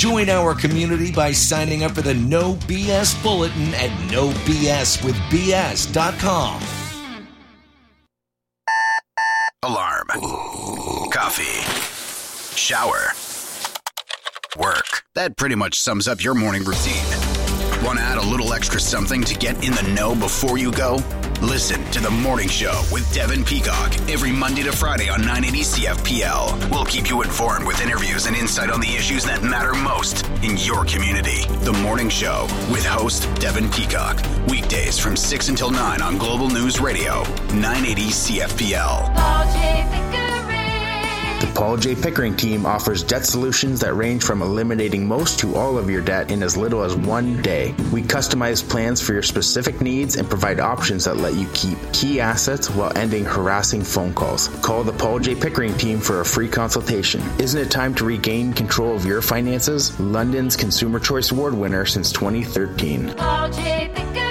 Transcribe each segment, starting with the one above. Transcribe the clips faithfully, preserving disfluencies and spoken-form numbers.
Join our community by signing up for the No B S Bulletin at no b s with b s dot com. Alarm. Coffee. Shower. Work. That pretty much sums up your morning routine. Want to add a little extra something to get in the know before you go? Listen to The Morning Show with Devin Peacock every Monday to Friday on nine eighty C F P L. We'll keep you informed with interviews and insight on the issues that matter most in your community. The Morning Show with host Devin Peacock. Weekdays from six until nine on Global News Radio, nine eighty C F P L. Paul J. Pickering. The Paul J. Pickering team offers debt solutions that range from eliminating most to all of your debt in as little as one day. We customize plans for your specific needs and provide options that let you keep key assets while ending harassing phone calls. Call the Paul J. Pickering team for a free consultation. Isn't it time to regain control of your finances? London's Consumer Choice Award winner since twenty thirteen. Paul J.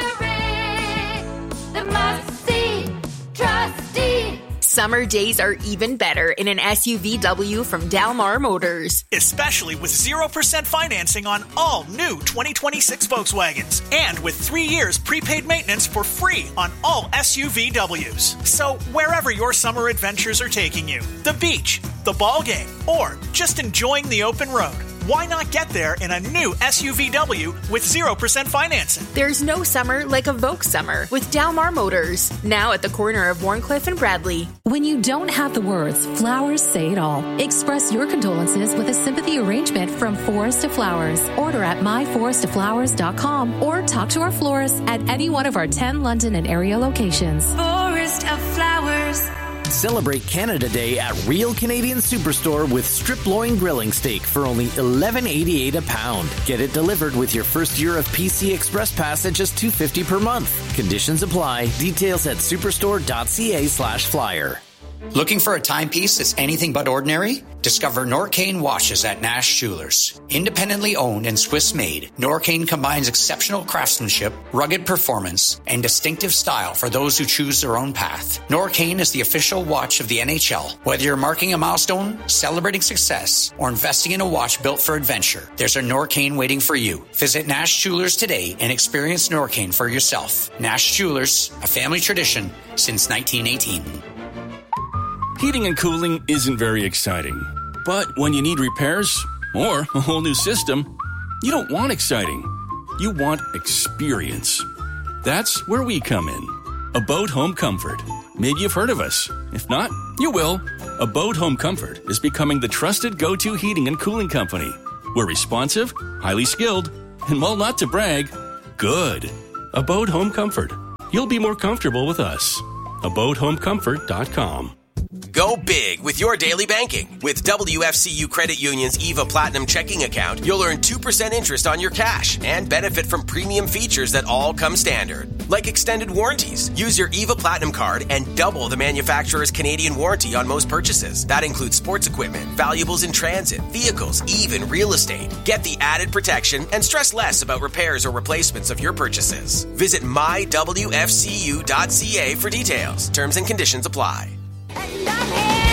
Pickering, the must-see trustee. Summer days are even better in an S U V W from Dalmar Motors. Especially with zero percent financing on all new twenty twenty-six Volkswagens. And with three years prepaid maintenance for free on all S U V Ws. So wherever your summer adventures are taking you, the beach, the ball game, or just enjoying the open road, why not get there in a new S U V W with zero percent financing? There's no summer like a Volks summer with Dalmar Motors. Now at the corner of Warncliffe and Bradley. When you don't have the words, flowers say it all. Express your condolences with a sympathy arrangement from Forest to Flowers. Order at my forest to flowers dot com or talk to our florist at any one of our ten London and area locations. Forest of Flowers. Celebrate Canada Day at Real Canadian Superstore with strip loin grilling steak for only eleven eighty-eight a pound. Get it delivered with your first year of P C Express Pass at just two fifty per month. Conditions apply. Details at superstore.ca slash flyer. Looking for a timepiece that's anything but ordinary? Discover Norcane watches at Nash Jewelers. Independently owned and Swiss-made, Norcane combines exceptional craftsmanship, rugged performance, and distinctive style for those who choose their own path. Norcane is the official watch of the N H L. Whether you're marking a milestone, celebrating success, or investing in a watch built for adventure, there's a Norcane waiting for you. Visit Nash Jewelers today and experience Norcane for yourself. Nash Jewelers, a family tradition since nineteen eighteen. Heating and cooling isn't very exciting. But when you need repairs or a whole new system, you don't want exciting. You want experience. That's where we come in. Abode Home Comfort. Maybe you've heard of us. If not, you will. Abode Home Comfort is becoming the trusted go-to heating and cooling company. We're responsive, highly skilled, and while not to brag, good. Abode Home Comfort. You'll be more comfortable with us. abode home comfort dot com. Go big with your daily banking. With W F C U Credit Union's EVA Platinum checking account, you'll earn two percent interest on your cash and benefit from premium features that all come standard, like extended warranties. Use your EVA Platinum card and double the manufacturer's Canadian warranty on most purchases. That includes sports equipment, valuables in transit, vehicles, even real estate. Get the added protection and stress less about repairs or replacements of your purchases. Visit my w f c u dot c a for details. Terms and conditions apply. And I'm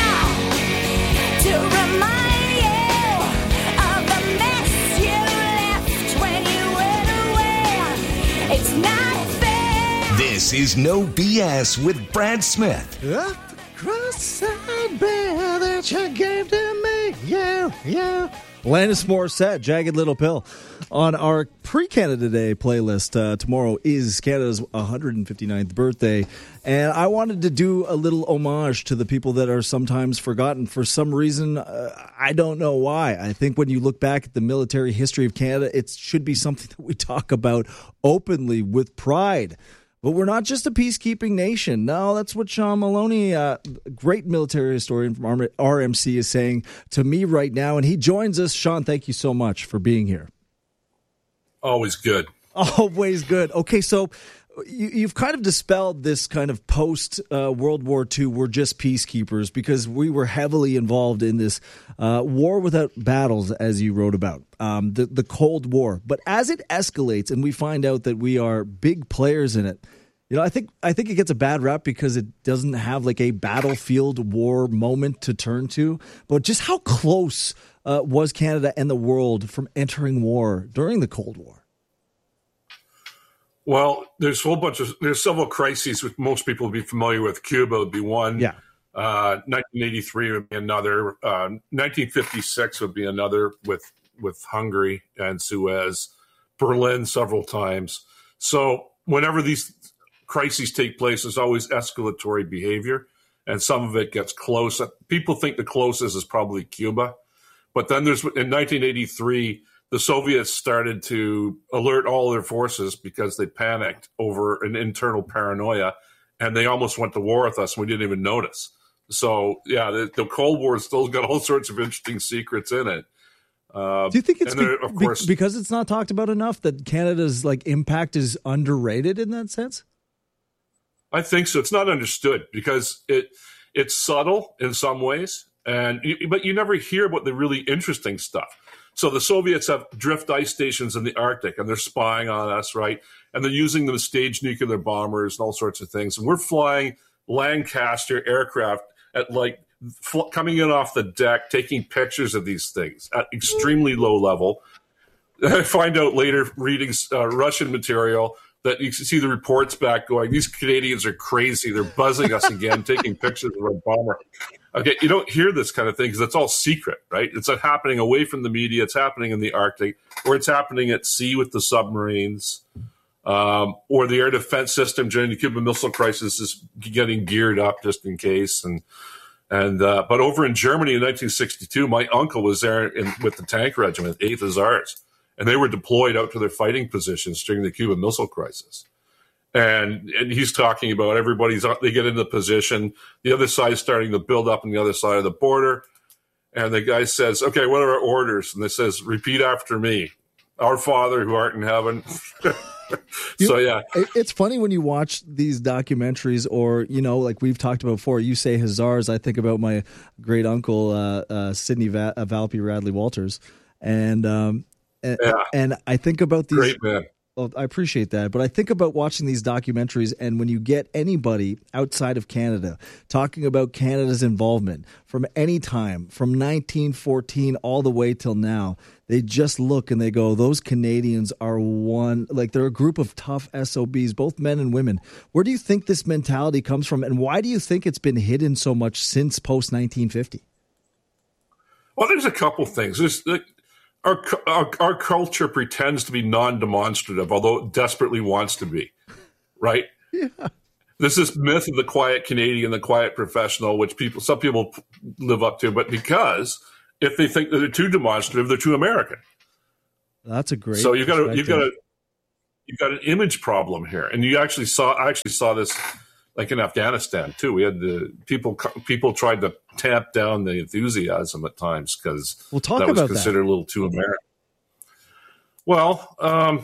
here to remind you of the mess you left when you went away. It's not fair. This is No B S with Brad Smith. Up the cross-side bear that you gave to me, yeah, yeah. Alanis Morissette, Jagged Little Pill. On our pre-Canada Day playlist, uh, tomorrow is Canada's one hundred fifty-ninth birthday, and I wanted to do a little homage to the people that are sometimes forgotten for some reason. Uh, I don't know why. I think when you look back at the military history of Canada, it should be something that we talk about openly with pride. But we're not just a peacekeeping nation. No, that's what Sean Maloney, uh, great military historian from R M C, is saying to me right now. And he joins us. Sean, thank you so much for being here. Always good. Always good. Okay, so you, you've kind of dispelled this kind of post-World uh, War Two, we're just peacekeepers, because we were heavily involved in this uh, war without battles, as you wrote about, um, the, the Cold War. But as it escalates and we find out that we are big players in it, you know, I think I think it gets a bad rap because it doesn't have like a battlefield war moment to turn to. But just how close uh, was Canada and the world from entering war during the Cold War? Well, there's a whole bunch of there's several crises which most people would be familiar with. Cuba would be one. Yeah. Uh, nineteen eighty-three would be another. Uh, nineteen fifty-six would be another with with Hungary and Suez. Berlin several times. So whenever these crises take place, there's always escalatory behavior, and some of it gets close. People think the closest is probably Cuba, but then there's in nineteen eighty-three. The Soviets started to alert all their forces because they panicked over an internal paranoia, and they almost went to war with us, and we didn't even notice. So, yeah, the, the Cold War still got all sorts of interesting secrets in it. Uh, Do you think it's there, be- of course, be- because it's not talked about enough that Canada's like impact is underrated in that sense? I think so. It's not understood because it it's subtle in some ways, and but you never hear about the really interesting stuff. So the Soviets have drift ice stations in the Arctic, and they're spying on us, right? And they're using them to stage nuclear bombers and all sorts of things. And we're flying Lancaster aircraft at like fl- coming in off the deck, taking pictures of these things at extremely low level. I find out later, reading uh, Russian material, that you can see the reports back going, these Canadians are crazy. They're buzzing us again, taking pictures of our bomber. Okay, you don't hear this kind of thing because it's all secret, right? It's not happening away from the media. It's happening in the Arctic, or it's happening at sea with the submarines, um, or the air defense system during the Cuban Missile Crisis is getting geared up just in case. And and uh, but over in Germany in nineteen sixty-two, my uncle was there in, with the tank regiment, eighth Hussars, and they were deployed out to their fighting positions during the Cuban Missile Crisis. And and he's talking about everybody's, they get into position, the other side's starting to build up on the other side of the border. And the guy says, okay, what are our orders? And it says, repeat after me. Our Father who art in heaven. So, yeah. It's funny when you watch these documentaries or, you know, like we've talked about before, you say Hussars. I think about my great uncle, uh, uh, Sidney Va- uh, Valpy Radley Walters. And, um, and, yeah. and I think about these. Great man. Well, I appreciate that, but I think about watching these documentaries, and when you get anybody outside of Canada talking about Canada's involvement from any time, from nineteen fourteen all the way till now, they just look and they go, those Canadians are one, like they're a group of tough S O Bs, both men and women. Where do you think this mentality comes from, and why do you think it's been hidden so much since post nineteen fifty? Well, there's a couple things. There's like, Our, our our culture pretends to be non-demonstrative, although it desperately wants to be, right? Yeah. There's this myth of the quiet Canadian, the quiet professional, which people some people live up to, but because if they think that they're too demonstrative, they're too American. That's a great. So you've got a, you've got a you've got an image problem here, and you actually saw I actually saw this like in Afghanistan too. We had the people people tried to tamp down the enthusiasm at times because we'll talk that was about considered that. a little too American. Well, um,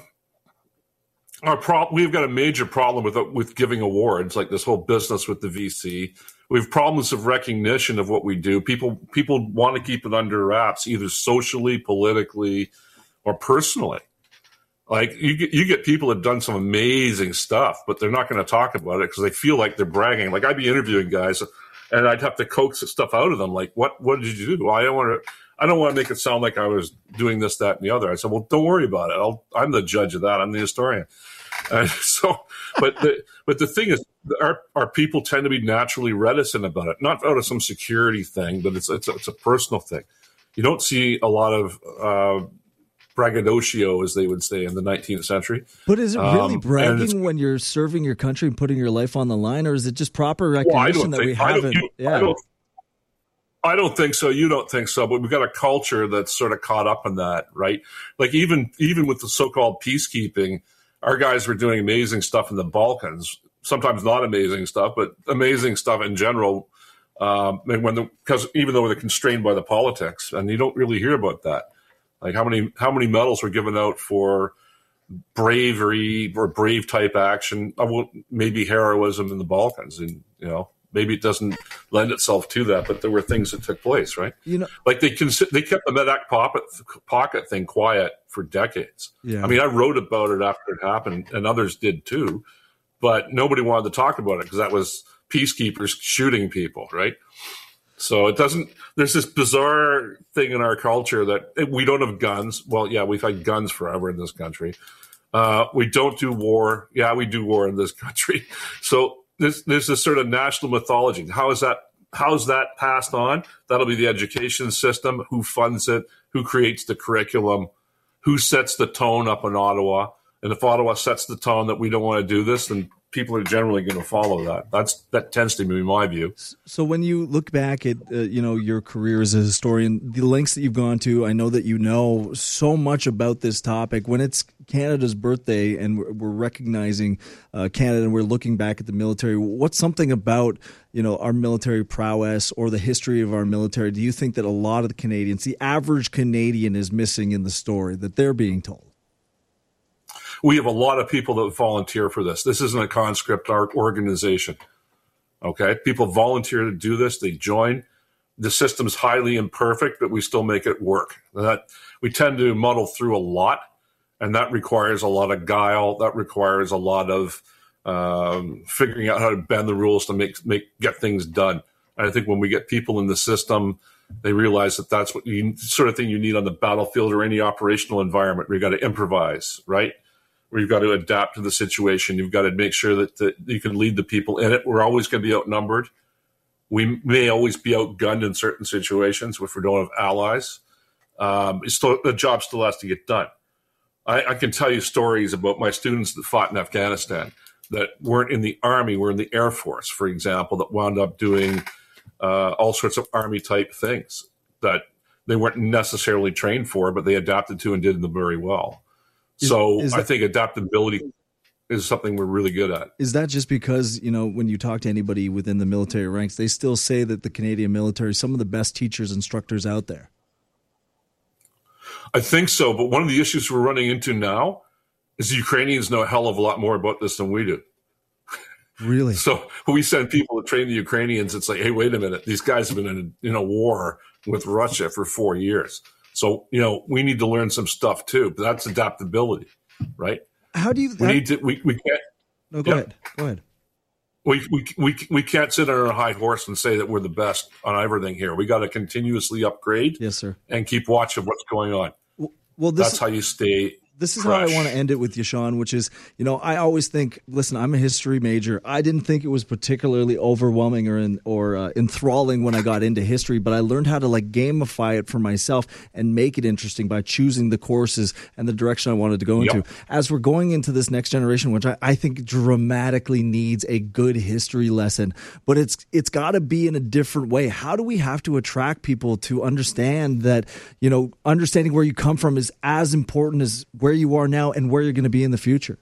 our pro- we've got a major problem with with giving awards, like this whole business with the V C. We have problems of recognition of what we do. People people want to keep it under wraps, either socially, politically, or personally. Like you get, you get people that have done some amazing stuff, but they're not going to talk about it because they feel like they're bragging. Like I'd be interviewing guys, and I'd have to coax stuff out of them. Like, what what did you do? Well, I don't want to. I don't want to make it sound like I was doing this, that, and the other. I said, well, don't worry about it. I'll, I'm the judge of that. I'm the historian. Uh, so, but the but the thing is, our our people tend to be naturally reticent about it, not out of some security thing, but it's it's a, it's a personal thing. You don't see a lot of uh, braggadocio, as they would say in the nineteenth century. But is it really um, bragging when you're serving your country and putting your life on the line, or is it just proper recognition well, I don't that think, we I don't, haven't? you, Yeah. I don't, I don't think so. You don't think so, but we've got a culture that's sort of caught up in that, right? Like even even with the so-called peacekeeping, our guys were doing amazing stuff in the Balkans. Sometimes not amazing stuff, but amazing stuff in general. Um, and when the because even though they're constrained by the politics, and you don't really hear about that. Like how many how many medals were given out for bravery or brave type action? I won't, maybe heroism in the Balkans, and you know. Maybe it doesn't lend itself to that, but there were things that took place, right? You know, like they consi- they kept the Medak pocket, pocket thing quiet for decades. Yeah. I mean, I wrote about it after it happened, and others did too, but nobody wanted to talk about it because that was peacekeepers shooting people, right? So it doesn't, there's this bizarre thing in our culture that we don't have guns. Well, yeah, we've had guns forever in this country. Uh, we don't do war. Yeah, we do war in this country. So there's, there's this sort of national mythology. How is that, how's that passed on? That'll be the education system, who funds it, who creates the curriculum, who sets the tone up in Ottawa. And if Ottawa sets the tone that we don't want to do this, then people are generally going to follow that. That's that tends to be my view. So when you look back at uh, you know your career as a historian, the lengths that you've gone to, I know that you know so much about this topic. When it's Canada's birthday and we're, we're recognizing uh, Canada and we're looking back at the military, what's something about you know our military prowess or the history of our military do you think that a lot of the Canadians, the average Canadian, is missing in the story that they're being told? We have a lot of people that volunteer for this. This isn't a conscript art organization. Okay? People volunteer to do this. They join. The system's highly imperfect, but we still make it work. That we tend to muddle through a lot, and that requires a lot of guile. That requires a lot of um, figuring out how to bend the rules to make make get things done. And I think when we get people in the system, they realize that that's what you sort of thing you need on the battlefield or any operational environment where you got to improvise, right? Where you've got to adapt to the situation. You've got to make sure that, that you can lead the people in it. We're always going to be outnumbered. We may always be outgunned in certain situations if we don't have allies. Um, it's still, the job still has to get done. I, I can tell you stories about my students that fought in Afghanistan that weren't in the Army, were in the Air Force, for example, that wound up doing uh, all sorts of Army-type things that they weren't necessarily trained for, but they adapted to and did them very well. Is, so is that, I think adaptability is something we're really good at. Is that just because, you know, when you talk to anybody within the military ranks, they still say that the Canadian military is some of the best teachers, instructors out there? I think so. But one of the issues we're running into now is the Ukrainians know a hell of a lot more about this than we do. Really? So when we send people to train the Ukrainians, it's like, hey, wait a minute. These guys have been in a, in a war with Russia for four years. So, you know, we need to learn some stuff too, but that's adaptability, right? How do you, we how, need to, we, we can't. No, go yeah. ahead. Go ahead. We, we, we, we can't sit on a high horse and say that we're the best on everything here. We got to continuously upgrade. Yes, sir. And keep watch of what's going on. Well, well this, that's how you stay. This is fresh. how I want to end it with you, Sean, which is, you know, I always think, listen, I'm a history major. I didn't think it was particularly overwhelming or in, or uh, enthralling when I got into history, but I learned how to like gamify it for myself and make it interesting by choosing the courses and the direction I wanted to go into. Yep. As we're going into this next generation, which I, I think dramatically needs a good history lesson, but it's it's got to be in a different way. How do we have to attract people to understand that, you know, understanding where you come from is as important as where you are now and where you're going to be in the future?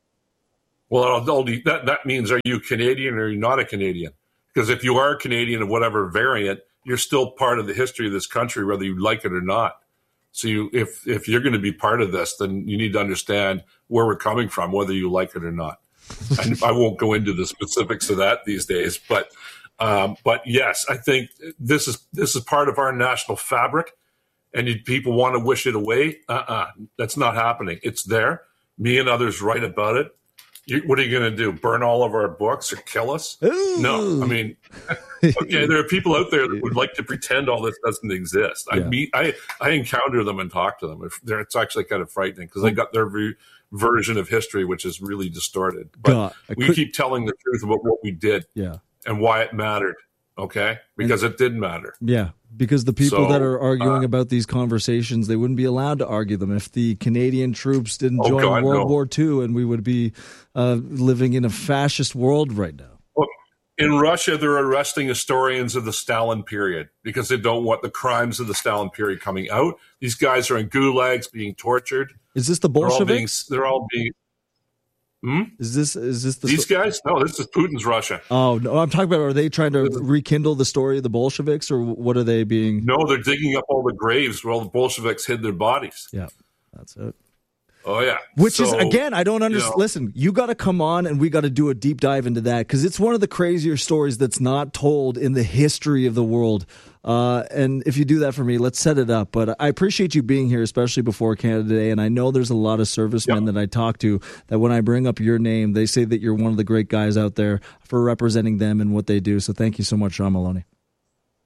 Well, that, that means, are you Canadian or are you not a Canadian? Because if you are Canadian of whatever variant, you're still part of the history of this country, whether you like it or not. So you, if, if you're going to be part of this, then you need to understand where we're coming from, whether you like it or not. And I won't go into the specifics of that these days, but, um, but yes, I think this is, this is part of our national fabric. And you, people want to wish it away. Uh-uh. That's not happening. It's there. Me and others write about it. You, what are you going to do? Burn all of our books or kill us? Ooh. No. I mean, okay, there are people out there that would like to pretend all this doesn't exist. I yeah. meet, I, I encounter them and talk to them. If it's actually kind of frightening because they got their v- version of history, which is really distorted. But God, we could... keep telling the truth about what we did yeah. and why it mattered. Okay? Because and, it did matter. Yeah. Because the people so, that are arguing uh, about these conversations, they wouldn't be allowed to argue them if the Canadian troops didn't oh join God, World no. War Two, and we would be uh, living in a fascist world right now. Well, in Russia, they're arresting historians of the Stalin period because they don't want the crimes of the Stalin period coming out. These guys are in gulags being tortured. Is this the Bolsheviks? They're all being... They're all being Hmm? Is this is this the these sto- guys? No, this is Putin's Russia. Oh no, I'm talking about. Are they trying to rekindle the story of the Bolsheviks, or what are they being? No, they're digging up all the graves where all the Bolsheviks hid their bodies. Yeah, that's it. Oh yeah, which so, is again, I don't understand. You know, Listen, you got to come on, and we got to do a deep dive into that because it's one of the crazier stories that's not told in the history of the world. Uh, and if you do that for me, let's set it up. But I appreciate you being here, especially before Canada Day. And I know there's a lot of servicemen yep. that I talk to that when I bring up your name, they say that you're one of the great guys out there for representing them and what they do. So thank you so much, Sean Maloney.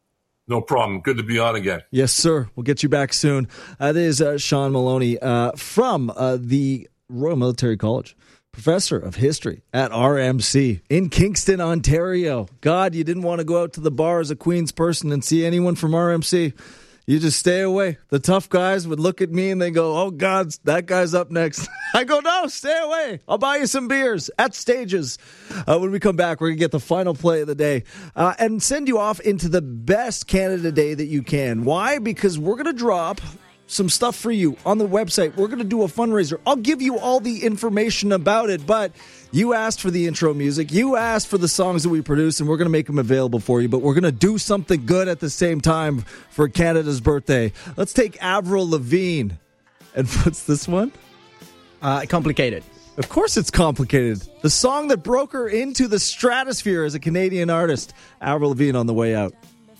No problem. Good to be on again. Yes, sir. We'll get you back soon. Uh, that is uh, Sean Maloney uh, from uh, the Royal Military College, professor of history at R M C in Kingston, Ontario. God, you didn't want to go out to the bar as a Queens person and see anyone from R M C. You just stay away. The tough guys would look at me and they go, oh, God, that guy's up next. I go, no, stay away. I'll buy you some beers at Stages. Uh, when we come back, we're going to get the final play of the day uh, and send you off into the best Canada Day that you can. Why? Because we're going to drop some stuff for you on the website. We're going to do a fundraiser. I'll give you all the information about it, but you asked for the intro music. You asked for the songs that we produce, and we're going to make them available for you, but we're going to do something good at the same time for Canada's birthday. Let's take Avril Lavigne. And what's this one? Uh, complicated. Of course it's complicated. The song that broke her into the stratosphere as a Canadian artist. Avril Lavigne on the way out.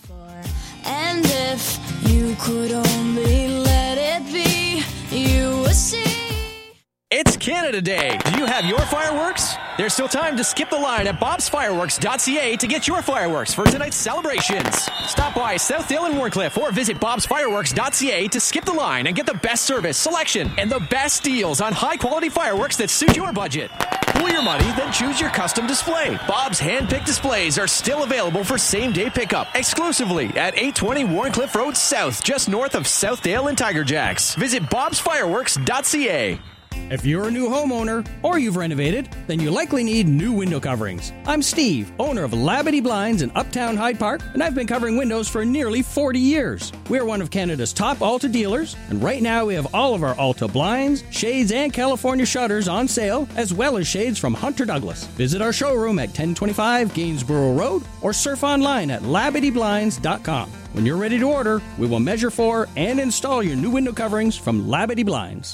And if you could only let it be, you would see. It's Canada Day. Do you have your fireworks? There's still time to skip the line at bobs fireworks dot c a to get your fireworks for tonight's celebrations. Stop by Southdale and Warncliffe or visit bobs fireworks dot c a to skip the line and get the best service, selection, and the best deals on high-quality fireworks that suit your budget. Pool your money, then choose your custom display. Bob's hand-picked displays are still available for same-day pickup exclusively at eight twenty Warncliffe Road South, just north of Southdale and Tiger Jacks. Visit bobs fireworks dot c a. If you're a new homeowner or you've renovated, then you likely need new window coverings. I'm Steve, owner of Labadee Blinds in Uptown Hyde Park, and I've been covering windows for nearly forty years. We're one of Canada's top Alta dealers, and right now we have all of our Alta blinds, shades, and California shutters on sale, as well as shades from Hunter Douglas. Visit our showroom at ten twenty-five Gainsborough Road or surf online at labadee blinds dot com. When you're ready to order, we will measure for and install your new window coverings from Labadee Blinds.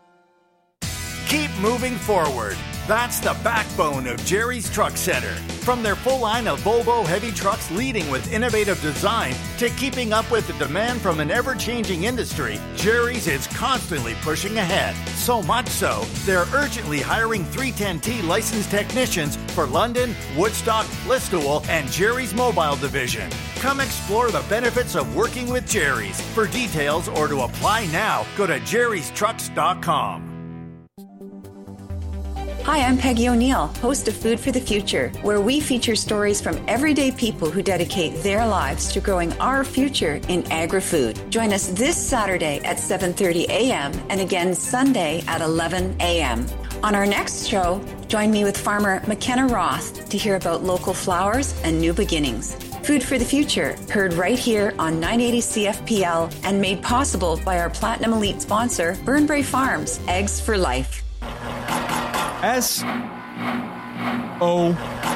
Keep moving forward. That's the backbone of Jerry's Truck Center. From their full line of Volvo heavy trucks leading with innovative design to keeping up with the demand from an ever-changing industry, Jerry's is constantly pushing ahead. So much so, they're urgently hiring three ten T licensed technicians for London, Woodstock, Listowel, and Jerry's Mobile Division. Come explore the benefits of working with Jerry's. For details or to apply now, go to jerrys trucks dot com. Hi, I'm Peggy O'Neill, host of Food for the Future, where we feature stories from everyday people who dedicate their lives to growing our future in agri-food. Join us this Saturday at seven thirty a.m. and again Sunday at eleven a.m. On our next show, join me with farmer McKenna Roth to hear about local flowers and new beginnings. Food for the Future, heard right here on nine eighty C F P L and made possible by our Platinum Elite sponsor, Burnbrae Farms, Eggs for Life. S O